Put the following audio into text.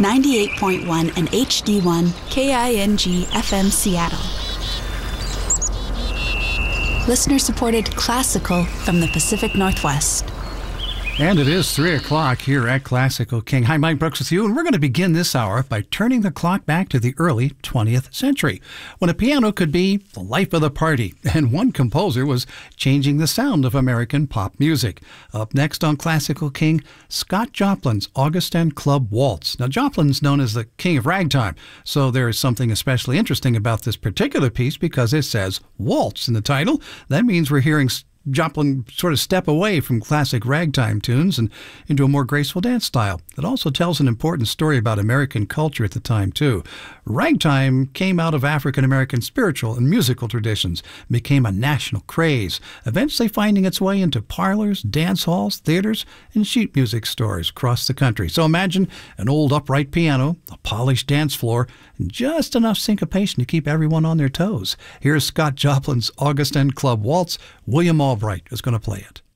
98.1 and HD1 KING FM Seattle. Listener-supported classical from the Pacific Northwest. And it is 3 o'clock here at Classical King. Hi, Mike Brooks with you, and we're going to begin this hour by turning the clock back to the early 20th century, when a piano could be the life of the party, and one composer was changing the sound of American pop music. Up next on Classical King, Scott Joplin's August End Club Waltz. Now, Joplin's known as the king of ragtime, so there is something especially interesting about this particular piece because it says waltz in the title. That means we're hearing Joplin sort of step away from classic ragtime tunes and into a more graceful dance style. It also tells an important story about American culture at the time, too. Ragtime came out of African-American spiritual and musical traditions and became a national craze, eventually finding its way into parlors, dance halls, theaters, and sheet music stores across the country. So imagine an old upright piano, a polished dance floor, and just enough syncopation to keep everyone on their toes. Here's Scott Joplin's August End Club Waltz. William Albright is going to play it.